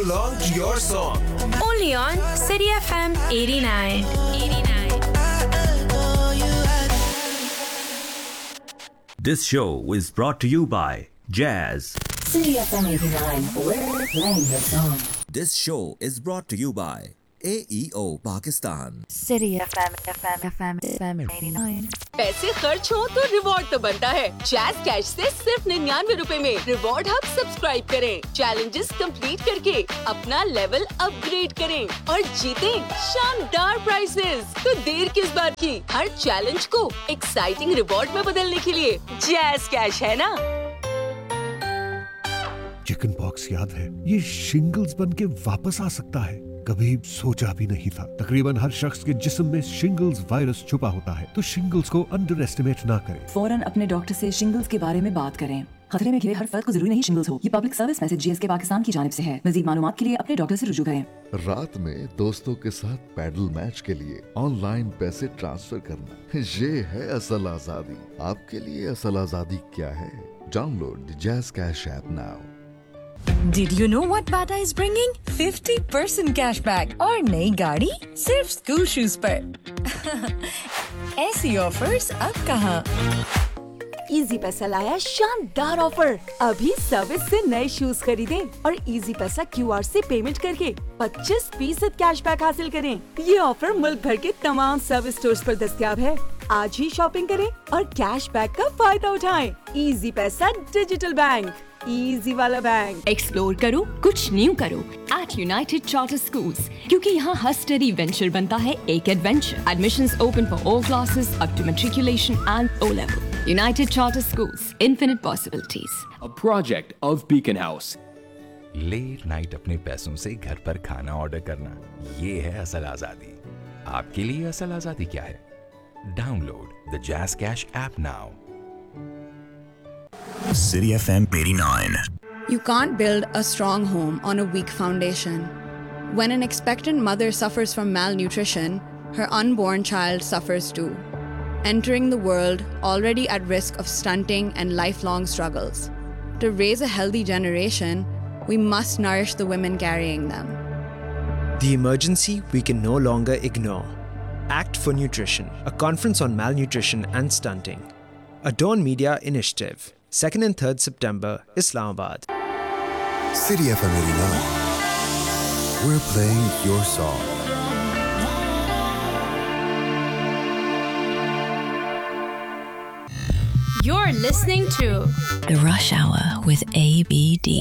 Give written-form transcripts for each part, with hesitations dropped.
along to your song. Only on City FM 89. This show is brought to you by Jazz. City FM 89, we're playing your song. This show is brought to you by AEO Pakistan. City FM 89. पैसे खर्च हो तो reward तो बनता है। Jazz cash से सिर्फ 99 रुपए में रिवॉर्ड हब सब्सक्राइब करें, चैलेंजेस कंप्लीट करके अपना लेवल अपग्रेड करें और जीतें शानदार प्राइजेस। तो देर किस बात की, हर चैलेंज को एक्साइटिंग रिवॉर्ड में बदलने के लिए जैज़ कैश है ना। चिकन पॉक्स याद है, ये शिंगल्स बन के वापस आ सकता है। कभी सोचा भी नहीं था। तकरीबन हर शख्स के जिस्म में शिंगल्स वायरस छुपा होता है, तो शिंगल्स को अंडर एस्टिमेट ना करें। फौरन अपने डॉक्टर से शिंगल्स के बारे में बात करें। खतरे में घिरे हर फर्द को जरूरी नहीं शिंगल्स हो। ये public service message GSK Pakistan की जानिब से है। मज़ीद मालूमात के लिए अपने डॉक्टर से रुजू करें। रात में दोस्तों के साथ पैडल मैच के लिए ऑनलाइन पैसे ट्रांसफर करना, ये है असल आजादी। आपके लिए असल आजादी क्या है? Download the jazz cash app now. Did you know what Bata is bringing? 50% cashback और नई गाड़ी सिर्फ स्कूल शूज पर। ऐसी ऑफर्स अब कहाँ? इजी पैसा लाया शानदार ऑफर। अभी सर्विस से नए शूज खरीदें और इजी पैसा क्यूआर से पेमेंट करके 25% कैशबैक हासिल करें। ये ऑफर मुल्क भर के तमाम सर्विस स्टोर्स पर दस्तयाब है। आज ही शॉपिंग करें और कैशबैक का फायदा उठाएं। इजी पैसा डिजिटल बैंक, इजी वाला बैंक। एक्सप्लोर करो, कुछ न्यू करो एट यूनाइटेड चार्टर स्कूल्स, क्योंकि यहाँ हर स्टडी वेंचर बनता है एक adventure. Admissions open for all classes up to matriculation and O level. United Charter Schools, infinite possibilities. A project of Beacon House. Late night अपने पैसों से घर पर खाना ऑर्डर करना, ये है असल आजादी। आपके लिए असल आजादी क्या है? Download the jazz cash app now. City FM 89. You can't build a strong home on a weak foundation. When an expectant mother suffers from malnutrition, her unborn child suffers too, entering the world already at risk of stunting and lifelong struggles. To raise a healthy generation, we must nourish the women carrying them. The emergency we can no longer ignore. Act for Nutrition, a conference on malnutrition and stunting. A Dawn Media initiative. 2nd and 3rd September, Islamabad. City FM 89. We're playing your song. You're listening to The Rush Hour with ABD.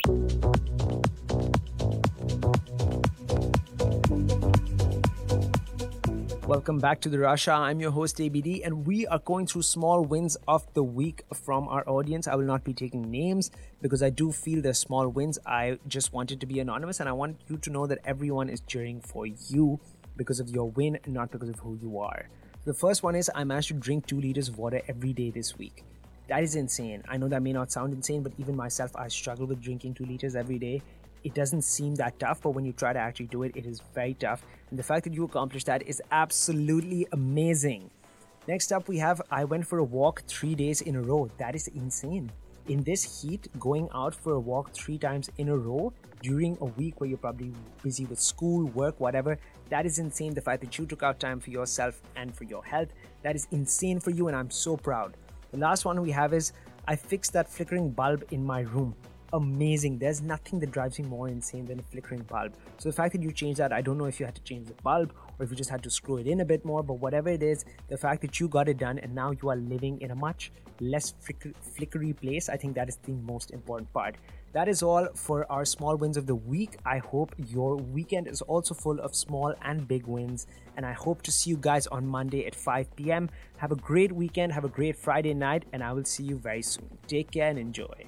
Welcome back to the Rush Hour. I'm your host ABD, and we are going through small wins of the week from our audience. I will not be taking names because I do feel they're small wins. I just wanted to be anonymous, and I want you to know that everyone is cheering for you because of your win, not because of who you are. The first one is I managed to drink 2 liters of water every day this week. That is insane. I know that may not sound insane, but even myself, I struggle with drinking 2 liters every day. It doesn't seem that tough, but when you try to actually do it, it is very tough. And the fact that you accomplished that is absolutely amazing. Next up, we have I went for a walk 3 days in a row. That is insane. In this heat, going out for a walk 3 times in a row during a week where you're probably busy with school, work, whatever, that is insane. The fact that you took out time for yourself and for your health, that is insane for you, and I'm so proud. The last one we have is I fixed that flickering bulb in my room. Amazing. There's nothing that drives me more insane than a flickering bulb. So the fact that you changed that, I don't know if you had to change the bulb or if you just had to screw it in a bit more, but whatever it is, the fact that you got it done and now you are living in a much less flickery place, I think that is the most important part. That is all for our small wins of the week. I hope your weekend is also full of small and big wins, and I hope to see you guys on Monday at 5 p.m. Have a great weekend, have a great Friday night, and I will see you very soon. Take care and enjoy.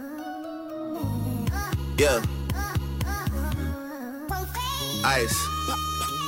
Yeah. Ice.